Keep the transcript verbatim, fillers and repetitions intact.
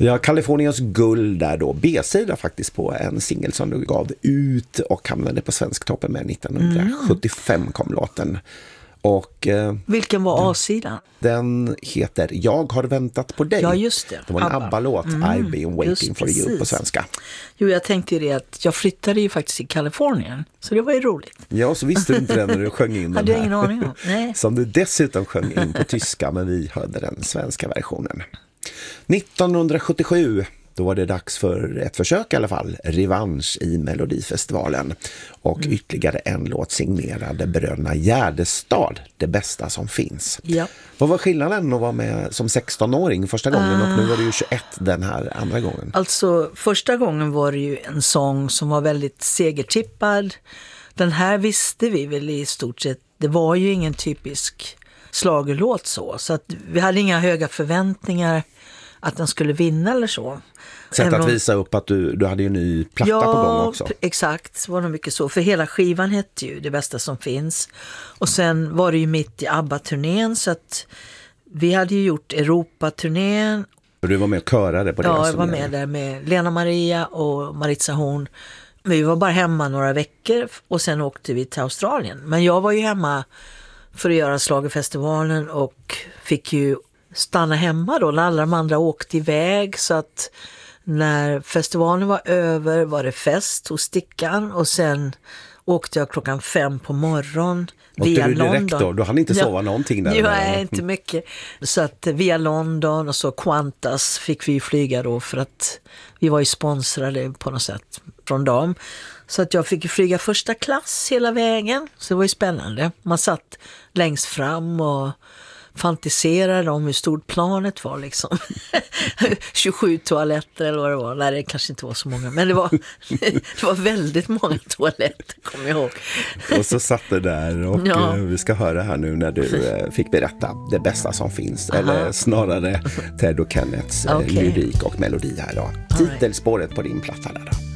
Ja, Kaliforniens guld där då, B-sida faktiskt på en singel som du gav ut och hamnade på Svensktoppen med nittonhundrasjuttiofem mm. kom låten. Och, eh, vilken var A-sidan? Den heter Jag har väntat på dig. Ja, just det. Det var en Abba. ABBA-låt, mm, I've been waiting just for precis. You på svenska. Jo, jag tänkte ju det att jag flyttade ju faktiskt till Kalifornien, så det var ju roligt. Ja, så visste du inte det när du sjöng in den hade här. Ingen aning om. Nej. Som du dessutom sjöng in på tyska, men vi hörde den svenska versionen. nittonhundrasjuttiosju, då var det dags för ett försök i alla fall, revansch i Melodifestivalen. Och mm. ytterligare en låt signerade bröderna Gärdestad, det bästa som finns. Ja. Vad var skillnaden att vara med som sexton-åring första gången uh, och nu var det ju tjugoett den här andra gången? Alltså första gången var det ju en sång som var väldigt segertippad. Den här visste vi väl i stort sett, det var ju ingen typisk slagerlåt så, så att vi hade inga höga förväntningar att den skulle vinna eller så. Sätt Även att om... visa upp att du, du hade ju en ny platta ja, på gång också. Ja, exakt. Det var nog mycket så. För hela skivan hette ju Det bästa som finns. Och sen var det ju mitt i ABBA-turnén så att vi hade ju gjort Europa-turnén. Du var med och körade på det? Ja, jag var med där med Lena Maria och Maritza Horn. Men vi var bara hemma några veckor och sen åkte vi till Australien. Men jag var ju hemma för att göra Schlagerfestivalen och fick ju stanna hemma då när alla de andra åkte iväg, så att när festivalen var över var det fest hos Stickan och sen åkte jag klockan fem på morgon via du direkt London. Då? Du hann inte sova ja. någonting där? Jo, nej, inte mycket. Så att via London och så Qantas fick vi flyga då för att vi var ju sponsrade på något sätt från dem. Så att jag fick flyga första klass hela vägen. Så det var ju spännande. Man satt längst fram och fantiserade om hur stort planet var liksom. tjugosju toaletter eller vad det var. Nej, det kanske inte var så många. Men det var, det var väldigt många toaletter, kommer jag ihåg. Och så satt det där och ja. Vi ska höra här nu när du fick berätta det bästa som finns. Aha. Eller snarare Ted och Kenneths okay. lyrik och melodi här då. Titelspåret på din platta där då.